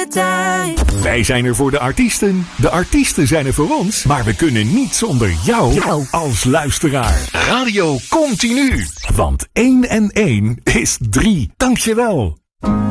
tijd. Wij zijn er voor de artiesten zijn er voor ons, maar we kunnen niet zonder jou als luisteraar. Radio Continu, want 1 en 1 is 3. Dankjewel.